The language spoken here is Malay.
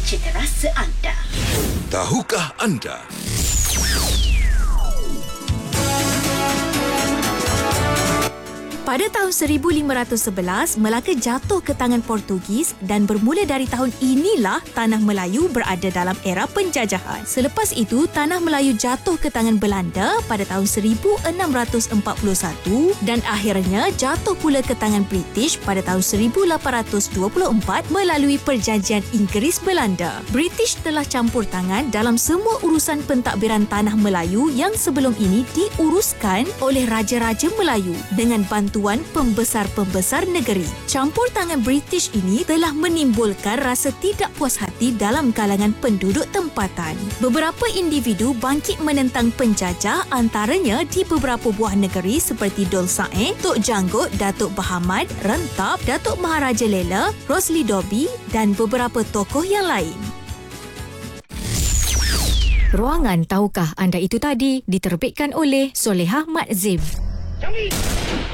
Cita Rasa anda. Tahukah anda? Pada tahun 1511, Melaka jatuh ke tangan Portugis dan bermula dari tahun inilah Tanah Melayu berada dalam era penjajahan. Selepas itu, Tanah Melayu jatuh ke tangan Belanda pada tahun 1641 dan akhirnya jatuh pula ke tangan British pada tahun 1824 melalui Perjanjian Inggeris-Belanda. British telah campur tangan dalam semua urusan pentadbiran Tanah Melayu yang sebelum ini diuruskan oleh Raja-Raja Melayu dengan bantuan pembesar-pembesar negeri. Campur tangan British ini telah menimbulkan rasa tidak puas hati dalam kalangan penduduk tempatan. Beberapa individu bangkit menentang penjajah, antaranya di beberapa buah negeri seperti Dol Sae, Tok Janggut, Datuk Bahamad, Rentap, Datuk Maharaja Lela, Rosli Dobi dan beberapa tokoh yang lain. Ruangan Tahukah Anda itu tadi diterbitkan oleh Solehah Mat Zim.